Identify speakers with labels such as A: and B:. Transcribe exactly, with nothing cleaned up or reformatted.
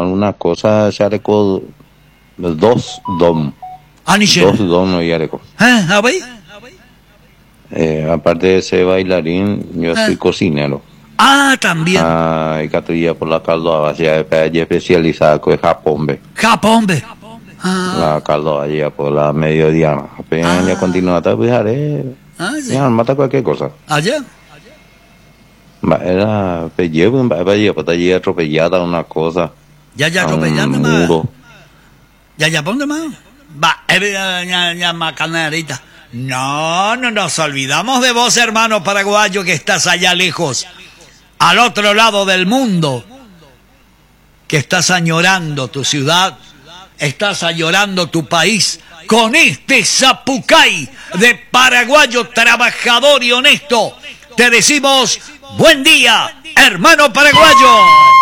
A: alguna cosa ya le co dos dom.
B: Aniche.
A: Dos dom no ya le co.
B: ¿Eh? ¿A ver?
A: Eh, aparte de ser bailarín, yo
B: Ah.
A: soy cocinero.
B: Ah, también.
A: Ah, y caturía por la caldo allá especializada con Japón, ve.
B: Japón, ve. Ah,
A: La caldo allá por la mediodía. Apenas
B: Ah.
A: ya continúa, te fijaré.
B: ah, sí.
A: Ya, mata cualquier cosa.
B: Allá.
A: Va, era pellejo, va, pellejo, pues allí atropellada una cosa.
B: Ya, ya,
A: a un
B: atropellando más.
A: muro.
B: Ya, ya, ponte más. Va, eh, ya, ya, ya, macanerita. No, no nos olvidamos de vos, hermano paraguayo, que estás allá lejos, al otro lado del mundo, que estás añorando tu ciudad, estás añorando tu país, con este zapucay de paraguayo trabajador y honesto. Te decimos, buen día, hermano paraguayo.